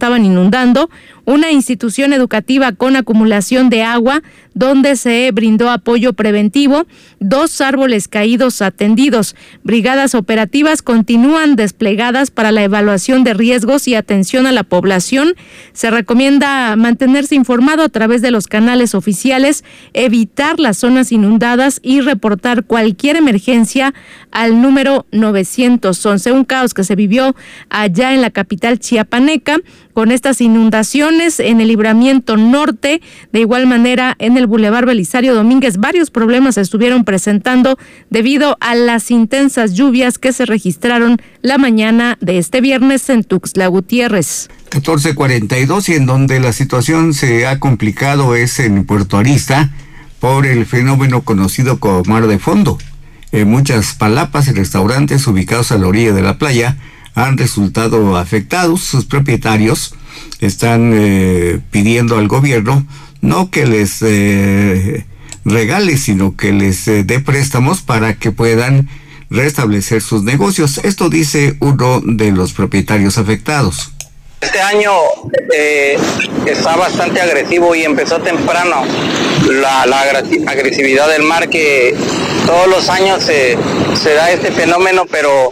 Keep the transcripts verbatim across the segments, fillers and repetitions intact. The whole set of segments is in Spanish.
estaban inundando, una institución educativa con acumulación de agua donde se brindó apoyo preventivo, dos árboles caídos atendidos. Brigadas operativas continúan desplegadas para la evaluación de riesgos y atención a la población. Se recomienda mantenerse informado a través de los canales oficiales, evitar las zonas inundadas y reportar cualquier emergencia al número novecientos once. Un caos que se vivió allá en la capital chiapaneca con estas inundaciones en el libramiento norte, de igual manera en el Boulevard Belisario Domínguez. Varios problemas se estuvieron presentando debido a las intensas lluvias que se registraron la mañana de este viernes en Tuxtla Gutiérrez. catorce cuarenta y dos, y en donde la situación se ha complicado es en Puerto Arista por el fenómeno conocido como mar de fondo. En muchas palapas y restaurantes ubicados a la orilla de la playa han resultado afectados. Sus propietarios están eh, pidiendo al gobierno no que les eh, regale, sino que les eh, dé préstamos para que puedan restablecer sus negocios. Esto dice uno de los propietarios afectados. Este año eh, está bastante agresivo y empezó temprano la, la agresividad del mar, que todos los años se, se da este fenómeno, pero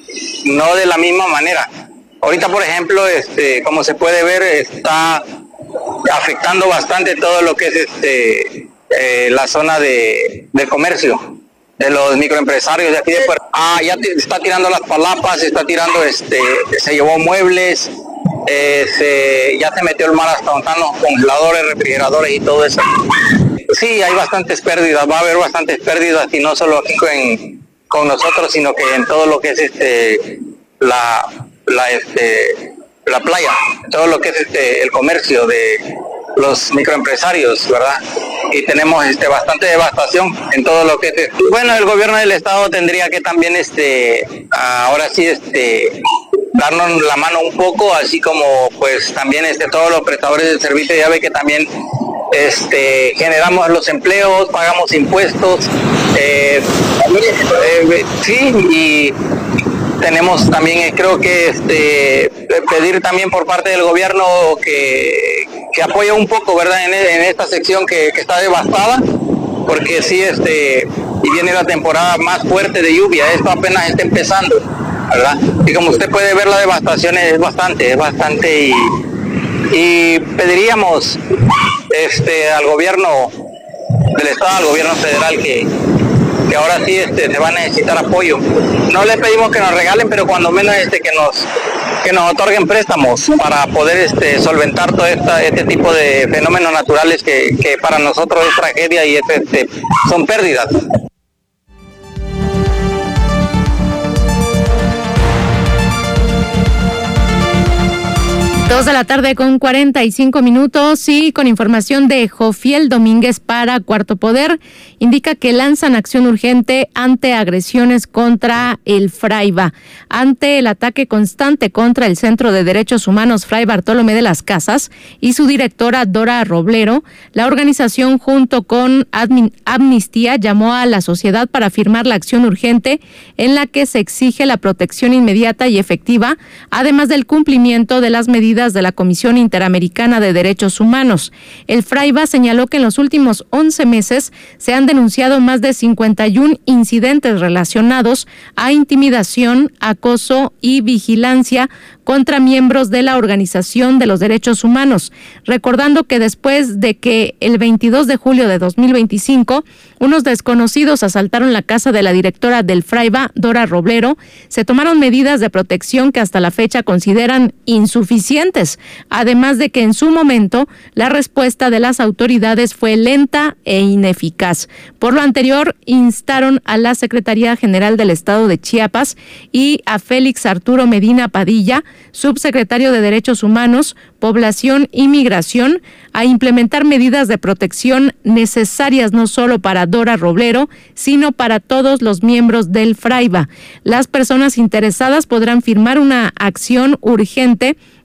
no de la misma manera. Ahorita, por ejemplo, este, como se puede ver, está afectando bastante todo lo que es este eh, la zona de, de comercio, de los microempresarios de aquí de Puerto. Ah, ya te, está tirando las palapas, está tirando, este, se llevó muebles, eh, se, ya se metió el mar hasta donde están los congeladores, refrigeradores y todo eso. Sí, hay bastantes pérdidas, va a haber bastantes pérdidas, y no solo aquí con, con nosotros, sino que en todo lo que es este la la este la playa, todo lo que es este el comercio de los microempresarios, ¿verdad? Y tenemos este bastante devastación en todo lo que es. Bueno, el gobierno del estado tendría que también este ahora sí este darnos la mano un poco, así como pues también este todos los prestadores de servicio. Ya ve que también este generamos los empleos, pagamos impuestos, eh, eh, sí, y tenemos también, eh, creo que este pedir también por parte del gobierno que, que apoye un poco, ¿verdad?, en, en esta sección que, que está devastada, porque sí, este y viene la temporada más fuerte de lluvia. Esto apenas está empezando, ¿verdad? Y como usted puede ver, la devastación es bastante, es bastante, y, y pediríamos este al gobierno del estado, al gobierno federal, que que ahora sí este se va a necesitar apoyo. No le pedimos que nos regalen, pero cuando menos este que nos que nos otorguen préstamos para poder este solventar todo esta, este tipo de fenómenos naturales que, que para nosotros es tragedia y es, este son pérdidas. Dos de la tarde con cuarenta y cinco minutos, y con información de Jofiel Domínguez para Cuarto Poder, indica que lanzan acción urgente ante agresiones contra el Fraiba. Ante el ataque constante contra el Centro de Derechos Humanos Fray Bartolomé de las Casas y su directora Dora Roblero, la organización junto con Amnistía llamó a la sociedad para firmar la acción urgente en la que se exige la protección inmediata y efectiva, además del cumplimiento de las medidas de la Comisión Interamericana de Derechos Humanos. El Fraiba señaló que en los últimos once meses se han denunciado más de cincuenta y uno incidentes relacionados a intimidación, acoso y vigilancia contra miembros de la Organización de los Derechos Humanos, recordando que después de que el veintidós de julio de dos mil veinticinco unos desconocidos asaltaron la casa de la directora del Fraiba, Dora Roblero, se tomaron medidas de protección que hasta la fecha consideran insuficientes, además de que en su momento la respuesta de las autoridades fue lenta e ineficaz. Por lo anterior, instaron a la Secretaría General del Estado de Chiapas y a Félix Arturo Medina Padilla, subsecretario de Derechos Humanos, Población y Migración, a implementar medidas de protección necesarias no solo para Dora Roblero, sino para todos los miembros del Fraiba. Las personas interesadas podrán firmar una acción urgente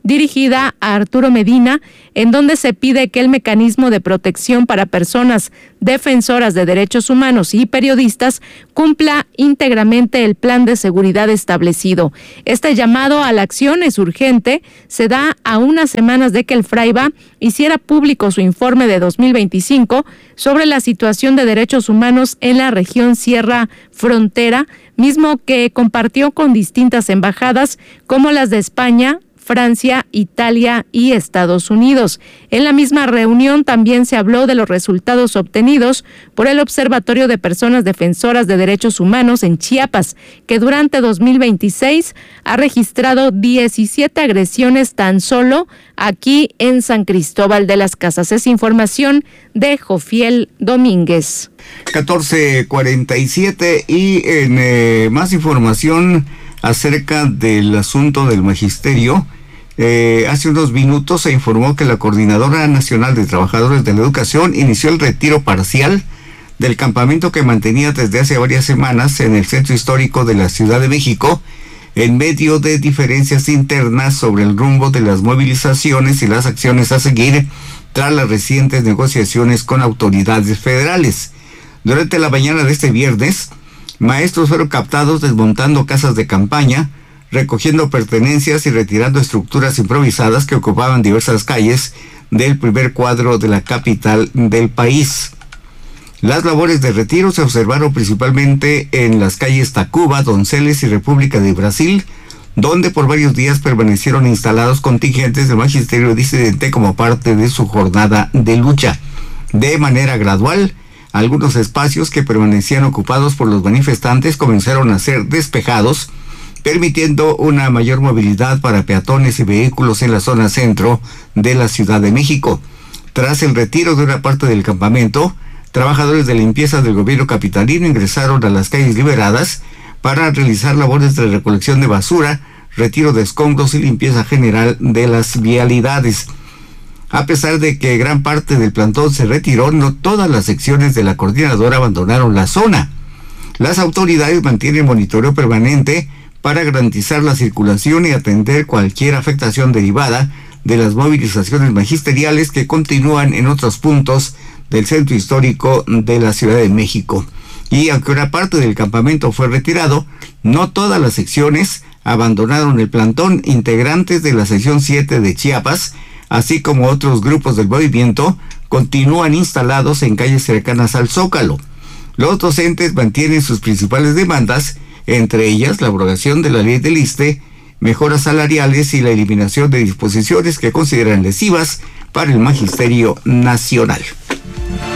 dirigida a Arturo Medina, en donde se pide que el mecanismo de protección para personas defensoras de derechos humanos y periodistas cumpla íntegramente el plan de seguridad establecido. Este llamado a la acción es urgente, se da a unas semanas de que el Fraiba hiciera público su informe de dos mil veinticinco sobre la situación de derechos humanos en la región Sierra Frontera, mismo que compartió con distintas embajadas como las de España, Francia, Italia y Estados Unidos. En la misma reunión también se habló de los resultados obtenidos por el Observatorio de Personas Defensoras de Derechos Humanos en Chiapas, que durante dos mil veintiséis ha registrado diecisiete agresiones tan solo aquí en San Cristóbal de las Casas. Es información de Jofiel Domínguez. catorce cuarenta y siete y en eh, más información acerca del asunto del magisterio. Eh, hace unos minutos se informó que la Coordinadora Nacional de Trabajadores de la Educación inició el retiro parcial del campamento que mantenía desde hace varias semanas en el centro histórico de la Ciudad de México, en medio de diferencias internas sobre el rumbo de las movilizaciones y las acciones a seguir tras las recientes negociaciones con autoridades federales. Durante la mañana de este viernes, maestros fueron captados desmontando casas de campaña, recogiendo pertenencias y retirando estructuras improvisadas que ocupaban diversas calles del primer cuadro de la capital del país. Las labores de retiro se observaron principalmente en las calles Tacuba, Donceles y República de Brasil, donde por varios días permanecieron instalados contingentes del magisterio disidente como parte de su jornada de lucha. De manera gradual, algunos espacios que permanecían ocupados por los manifestantes comenzaron a ser despejados, permitiendo una mayor movilidad para peatones y vehículos en la zona centro de la Ciudad de México. Tras el retiro de una parte del campamento, trabajadores de limpieza del gobierno capitalino ingresaron a las calles liberadas para realizar labores de recolección de basura, retiro de escombros y limpieza general de las vialidades. A pesar de que gran parte del plantón se retiró, no todas las secciones de la coordinadora abandonaron la zona. Las autoridades mantienen monitoreo permanente para garantizar la circulación y atender cualquier afectación derivada de las movilizaciones magisteriales que continúan en otros puntos del centro histórico de la Ciudad de México. Y aunque una parte del campamento fue retirado, no todas las secciones abandonaron el plantón. Integrantes de la sección siete de Chiapas, así como otros grupos del movimiento, continúan instalados en calles cercanas al Zócalo. Los docentes mantienen sus principales demandas, entre ellas la abrogación de la ley del ISSSTE, mejoras salariales y la eliminación de disposiciones que consideran lesivas para el magisterio nacional.